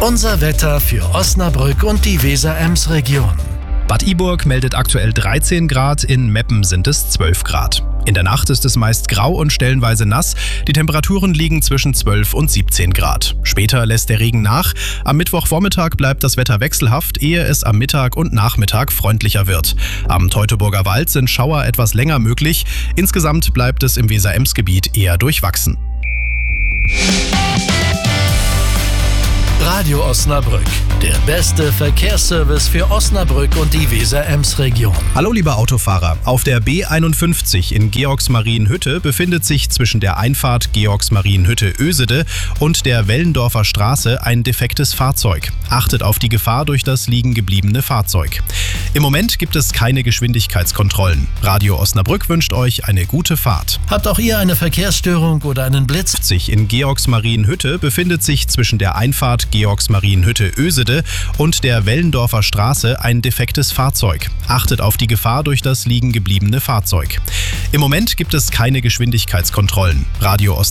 Unser Wetter für Osnabrück und die Weser-Ems-Region. Bad Iburg meldet aktuell 13 Grad, in Meppen sind es 12 Grad. In der Nacht ist es meist grau und stellenweise nass. Die Temperaturen liegen zwischen 12 und 17 Grad. Später lässt der Regen nach. Am Mittwochvormittag bleibt das Wetter wechselhaft, ehe es am Mittag und Nachmittag freundlicher wird. Am Teutoburger Wald sind Schauer etwas länger möglich. Insgesamt bleibt es im Weser-Ems-Gebiet eher durchwachsen. Radio Osnabrück, der beste Verkehrsservice für Osnabrück und die Weser-Ems-Region. Hallo liebe Autofahrer, auf der B51 in Georgsmarienhütte befindet sich zwischen der Einfahrt Georgsmarienhütte-Ösede und der Wellendorfer Straße ein defektes Fahrzeug. Achtet auf die Gefahr durch das liegen gebliebene Fahrzeug. Im Moment gibt es keine Geschwindigkeitskontrollen. Radio Osnabrück wünscht euch eine gute Fahrt. Habt auch ihr eine Verkehrsstörung oder einen Blitz? In Georgsmarienhütte befindet sich zwischen der Einfahrt Georgsmarienhütte-Ösede und der Wellendorfer Straße ein defektes Fahrzeug. Achtet auf die Gefahr durch das liegen gebliebene Fahrzeug. Im Moment gibt es keine Geschwindigkeitskontrollen. Radio Osnabrück